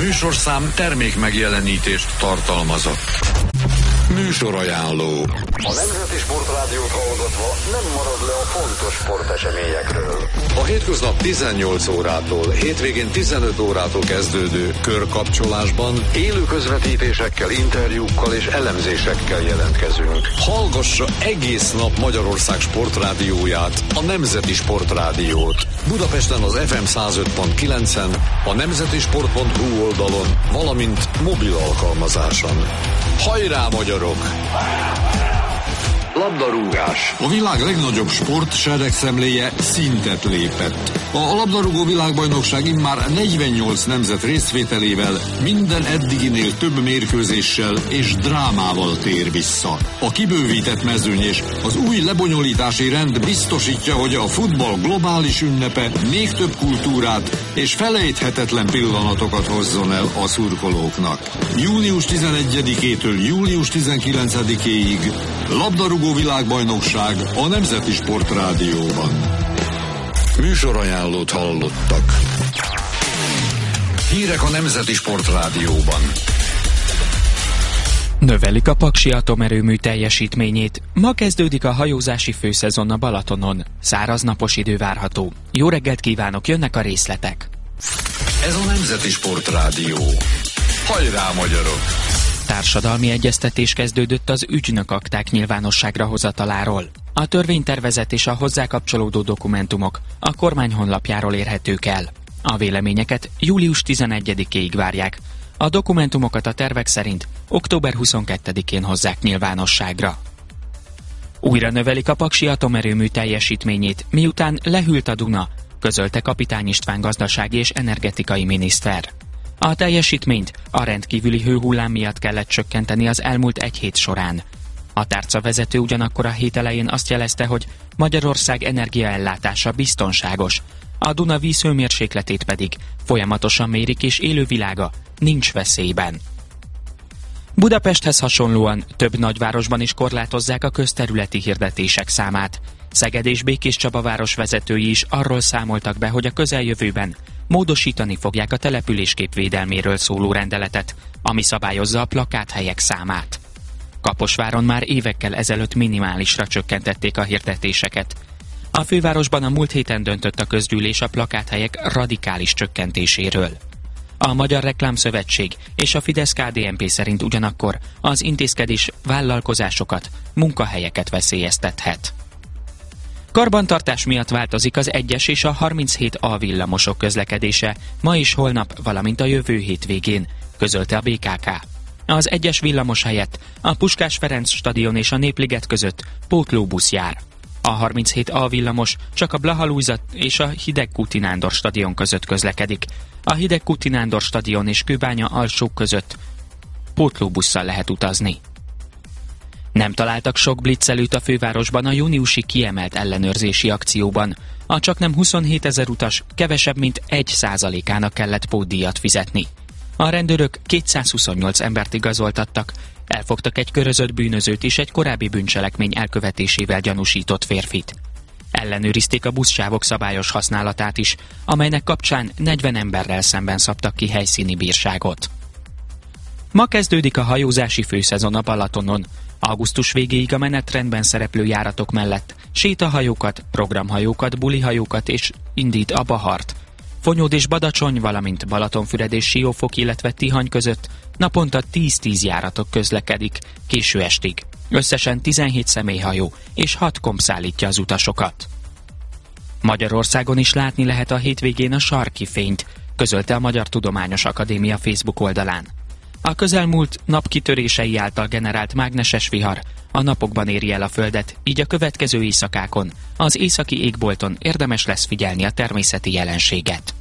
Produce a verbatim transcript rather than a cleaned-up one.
Műsorszám termék megjelenítést tartalmazott. Műsorajánló. A Nemzeti Sportrádiót hallgatva nem marad le a fontos sporteseményekről. A hétköznap tizennyolc órától, hétvégén tizenöt órától kezdődő körkapcsolásban Élő közvetítésekkel, interjúkkal és elemzésekkel jelentkezünk. hallgassa egész nap Magyarország sportrádióját, a Nemzeti Sportrádiót. Budapesten az ef em száz öt pont kilencen, a nemzetisport pont hu oldalon, valamint mobil alkalmazáson. Hajrá, magyarok! Labdarúgás. A világ legnagyobb sport seregszemléje szintet lépett. A labdarúgó világbajnokság immár negyvennyolc nemzet részvételével minden eddiginél több mérkőzéssel és drámával tér vissza. A kibővített mezőny és az új lebonyolítási rend biztosítja, hogy a futball globális ünnepe még több kultúrát és felejthetetlen pillanatokat hozzon el a szurkolóknak. június tizenegyedikétől július tizenkilencedikéig labdarúgó világbajnokság a Nemzeti Sportrádióban. Műsorajánlót hallottak. Hírek a Nemzeti Sportrádióban. Növelik a Paksi atomerőmű teljesítményét. Ma kezdődik a hajózási főszezon a Balatonon. Száraz napos idő várható. Jó reggelt kívánok, jönnek a részletek. Ez a Nemzeti Sportrádió. Hajrá, magyarok! Társadalmi egyeztetés kezdődött az ügynökakták nyilvánosságra hozataláról. A törvénytervezet és a hozzá kapcsolódó dokumentumok a kormány honlapjáról érhetők el. A véleményeket július tizenegyedikéig várják. A dokumentumokat a tervek szerint október huszonkettedikén hozzák nyilvánosságra. Újra növelik a Paksi atomerőmű teljesítményét, miután lehűlt a Duna, közölte Kapitány István gazdasági és energetikai miniszter. A teljesítményt a rendkívüli hőhullám miatt kellett csökkenteni az elmúlt egy hét során. A tárcavezető ugyanakkor a hét elején azt jelezte, hogy Magyarország energiaellátása biztonságos, a Duna vízhőmérsékletét pedig folyamatosan mérik és élővilága nincs veszélyben. Budapesthez hasonlóan több nagyvárosban is korlátozzák a közterületi hirdetések számát. Szeged és Békéscsaba város vezetői is arról számoltak be, hogy a közeljövőben módosítani fogják a településkép védelméről szóló rendeletet, ami szabályozza a plakáthelyek számát. Kaposváron már évekkel ezelőtt minimálisra csökkentették a hirdetéseket. A fővárosban a múlt héten döntött a közgyűlés a plakáthelyek radikális csökkentéséről. A Magyar Reklámszövetség és a Fidesz-ká dé en pé szerint ugyanakkor az intézkedés vállalkozásokat, munkahelyeket veszélyeztethet. Karbantartás miatt változik az egyes és a harminchét A villamosok közlekedése ma és holnap, valamint a jövő hétvégén, közölte a bé ká ká. Az egyes villamos helyett a Puskás Ferenc stadion és a Népliget között pótlóbusz jár. A harminchét A villamos csak a Blaha Lujza és a Hidegkúti Nándor stadion között közlekedik. A Hidegkúti Nándor stadion és Kőbánya alsó között pótlóbusszal lehet utazni. Nem találtak sok blitzelőt a fővárosban a júniusi kiemelt ellenőrzési akcióban. A csaknem huszonhétezer utas kevesebb mint egy százalékának kellett pótdíjat fizetni. A rendőrök kétszázhuszonnyolc embert igazoltattak, elfogtak egy körözött bűnözőt és egy korábbi bűncselekmény elkövetésével gyanúsított férfit. Ellenőrizték a buszsávok szabályos használatát is, amelynek kapcsán negyven emberrel szemben szabtak ki helyszíni bírságot. Ma kezdődik a hajózási főszezon a Balatonon. Augusztus végéig a menetrendben szereplő járatok mellett sétahajókat, programhajókat, bulihajókat és indít a Bahart. Fonyód és Badacsony, valamint Balatonfüred és Siófok, illetve Tihany között naponta tíz-tíz járatok közlekedik késő estig. Összesen tizenhét személyhajó és hat komp szállítja az utasokat. Magyarországon is látni lehet a hétvégén a sarki fényt, közölte a Magyar Tudományos Akadémia Facebook oldalán. A közelmúlt napkitörései által generált mágneses vihar a napokban éri el a Földet, így a következő éjszakákon az északi égbolton érdemes lesz figyelni a természeti jelenséget.